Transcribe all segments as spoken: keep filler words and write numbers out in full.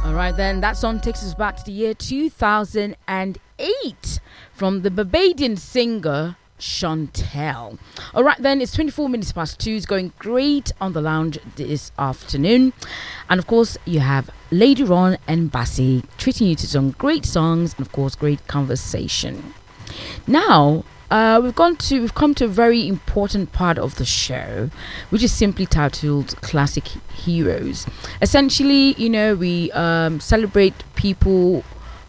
All right, then that song takes us back to the year two thousand eight from the Barbadian singer Chantel. All right, then it's twenty-four minutes past two. It's going great on the lounge this afternoon. And of course, you have Lady Ron and Bassy treating you to some great songs and, of course, great conversation. Now, Uh, we've gone to we've come to a very important part of the show, which is simply titled Classic Heroes. Essentially, you know, we um, celebrate people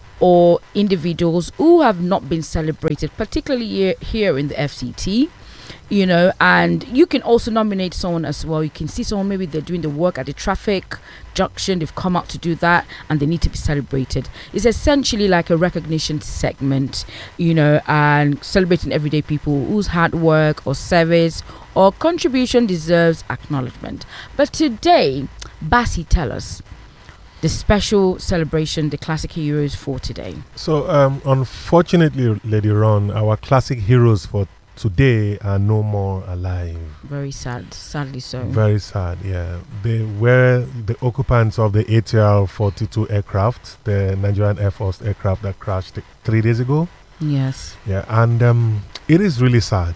or individuals who have not been celebrated, particularly here, here in the F C T. You know, and you can also nominate someone as well. You can see someone, maybe they're doing the work at the traffic junction, they've come out to do that and they need to be celebrated. It's essentially like a recognition segment, you know, and celebrating everyday people whose hard work or service or contribution deserves acknowledgement. But today, Bassy, tell us the special celebration, the classic heroes for today. So, um, unfortunately, Lady Ron, our classic heroes for today are no more alive. Very sad, sadly so. Very sad, yeah. They were the occupants of the A T R forty-two aircraft, the Nigerian Air Force aircraft that crashed three days ago. Yes. Yeah, and um, it is really sad.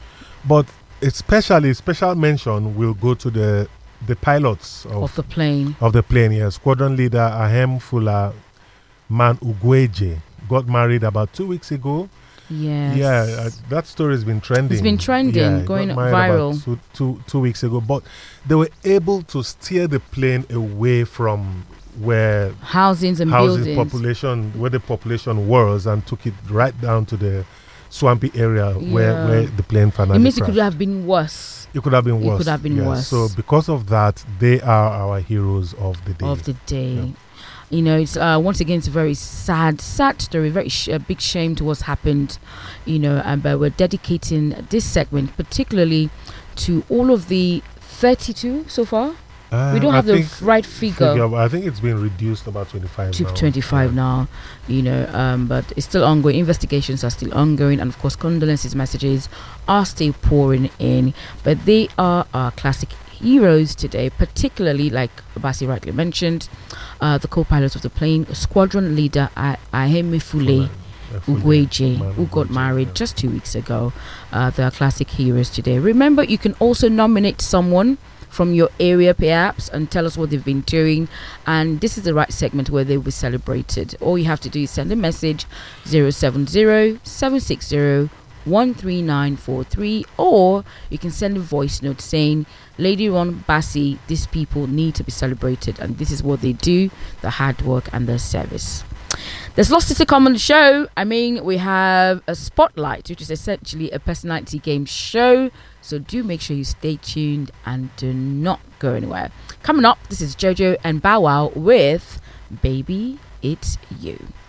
But especially, special mention will go to the the pilots of, of the plane. Of the plane, yeah. Squadron leader Ahem Fula Man Ugweje got married about two weeks ago. Yes. Yeah, uh, that story has been trending. It's been trending, yeah, going got viral. Two, two, two weeks ago. But they were able to steer the plane away from where housings and housing buildings. population, where the population was, and took it right down to the swampy area yeah. where, where the plane finally It means crashed. It could have been worse. It could have been worse. It could have been yeah. worse. So because of that, they are our heroes of the day. Of the day. Yeah. You know, it's uh, once again, it's a very sad, sad story, very sh- a big shame to what's happened, you know, and but we're dedicating this segment particularly to all of the thirty-two so far. Uh, we don't have I the f- right figure. figure I think it's been reduced about twenty-five to now. twenty-five yeah. now, you know, um, but it's still ongoing. Investigations are still ongoing, and of course, condolences messages are still pouring in. But they are our classic heroes today, particularly, like Bassy rightly mentioned, uh, the co-pilot of the plane, squadron leader Aheme Fule Ugweje, who got married yeah. just two weeks ago. Uh, they are classic heroes today. Remember, you can also nominate someone from your area perhaps and tell us what they've been doing, and this is the right segment where they will be celebrated. All you have to do is send a message zero seven zero seven six zero one three nine four three, or you can send a voice note saying, Lady Ron, Bassy, these people need to be celebrated and this is what they do, the hard work and their service. There's lots to come on the show. I mean, we have a spotlight, which is essentially a personality game show, so do make sure you stay tuned and do not go anywhere. Coming up, this is Jojo and Bow Wow with Baby It's You.